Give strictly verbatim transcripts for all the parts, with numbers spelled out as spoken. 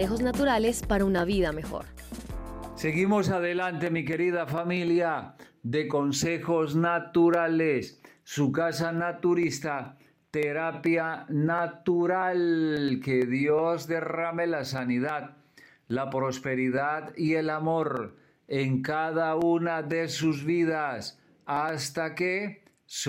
consejos naturales para una vida mejor. Seguimos adelante, mi querida familia de Consejos Naturales, su casa naturista, terapia natural. Que Dios derrame la sanidad, la prosperidad y el amor en cada una de sus vidas hasta que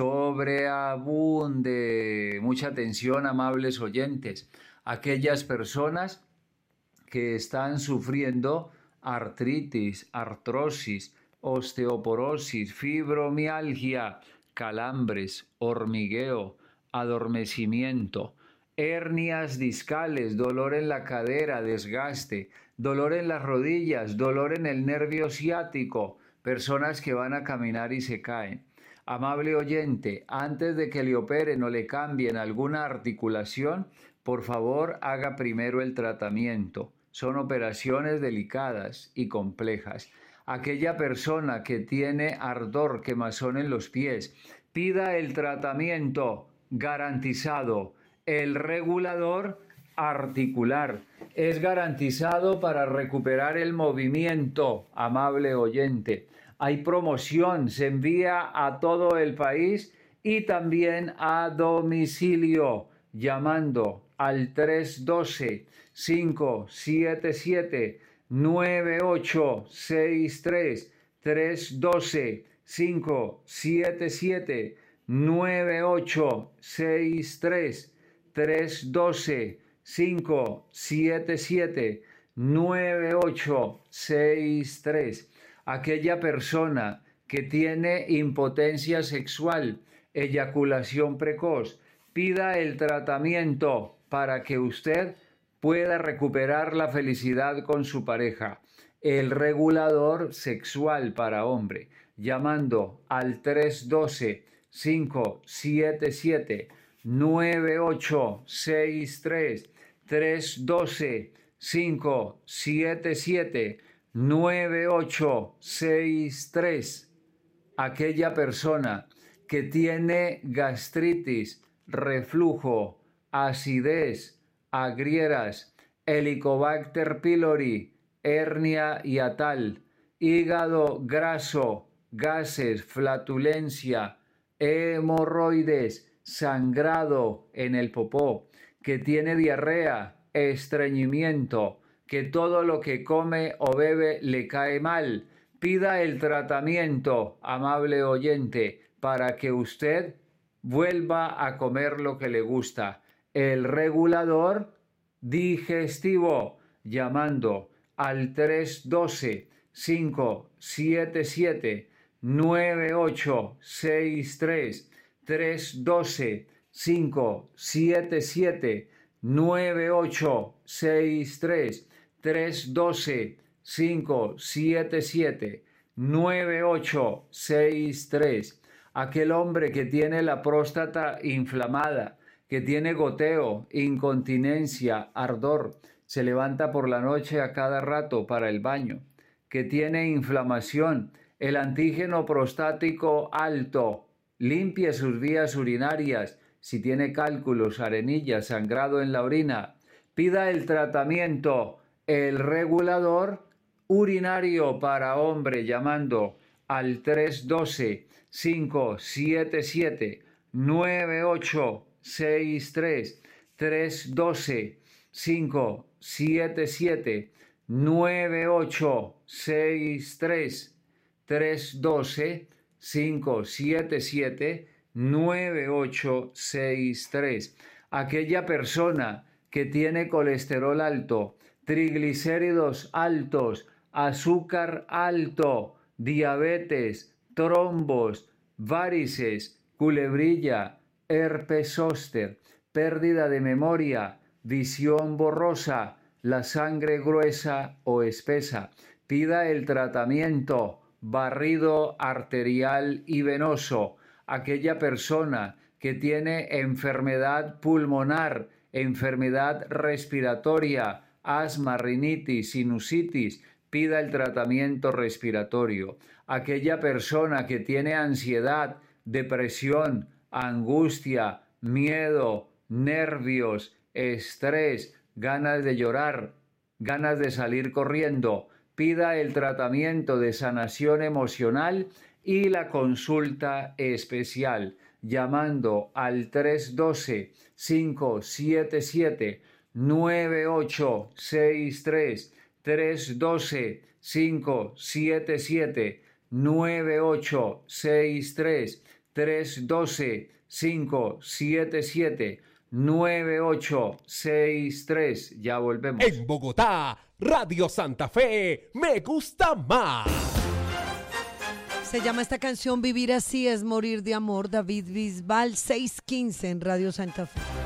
sobreabunde. Mucha atención, amables oyentes. Aquellas personas que están sufriendo artritis, artrosis, osteoporosis, fibromialgia, calambres, hormigueo, adormecimiento, hernias discales, dolor en la cadera, desgaste, dolor en las rodillas, dolor en el nervio ciático, personas que van a caminar y se caen. Amable oyente, antes de que le operen o le cambien alguna articulación, por favor haga primero el tratamiento. Son operaciones delicadas y complejas. Aquella persona que tiene ardor, quemazón en los pies, pida el tratamiento garantizado. El regulador articular es garantizado para recuperar el movimiento, amable oyente. Hay promoción, se envía a todo el país y también a domicilio, llamando al tres uno dos, cinco siete siete, nueve ocho seis tres, tres uno dos, cinco siete siete, nueve ocho seis tres, tres uno dos, cinco siete siete, nueve ocho seis tres. Aquella persona que tiene impotencia sexual, eyaculación precoz, pida el tratamiento para que usted pueda recuperar la felicidad con su pareja. El regulador sexual para hombre, llamando al tres uno dos, cinco siete siete, nueve ocho seis tres, tres uno dos, cinco siete siete, nueve ocho seis tres. Aquella persona que tiene gastritis, reflujo, acidez, agrieras, Helicobacter pylori, hernia hiatal, hígado graso, gases, flatulencia, hemorroides, sangrado en el popó, que tiene diarrea, estreñimiento, que todo lo que come o bebe le cae mal. Pida el tratamiento, amable oyente, para que usted vuelva a comer lo que le gusta. El regulador digestivo, llamando al tres uno dos, cinco siete siete, nueve ocho seis tres, tres uno dos, cinco siete siete, nueve ocho seis tres, tres uno dos, cinco siete siete, nueve ocho seis tres. Aquel hombre que tiene la próstata inflamada, que tiene goteo, incontinencia, ardor, se levanta por la noche a cada rato para el baño, que tiene inflamación, el antígeno prostático alto, limpie sus vías urinarias, si tiene cálculos, arenillas, sangrado en la orina, pida el tratamiento, el regulador urinario para hombre, llamando al tres uno dos, cinco siete siete, nueve ocho seis tres, tres uno dos, cinco siete siete, nueve ocho seis tres, tres uno dos, cinco siete siete, nueve ocho seis tres. Aquella persona que tiene colesterol alto, triglicéridos altos, azúcar alto, diabetes, trombos, varices, culebrilla, herpes zóster, pérdida de memoria, visión borrosa, la sangre gruesa o espesa. Pida el tratamiento, barrido arterial y venoso. Aquella persona que tiene enfermedad pulmonar, enfermedad respiratoria, asma, rinitis, sinusitis, pida el tratamiento respiratorio. Aquella persona que tiene ansiedad, depresión, angustia, miedo, nervios, estrés, ganas de llorar, ganas de salir corriendo. Pida el tratamiento de sanación emocional y la consulta especial llamando al tres uno dos, cinco siete siete, nueve ocho seis tres, tres uno dos, cinco siete siete, nueve ocho seis tres, tres uno dos, cinco siete siete, nueve ocho seis tres. Ya volvemos. En Bogotá, Radio Santa Fe, me gusta más. Se llama esta canción Vivir así es morir de amor, David Bisbal, seis quince en Radio Santa Fe.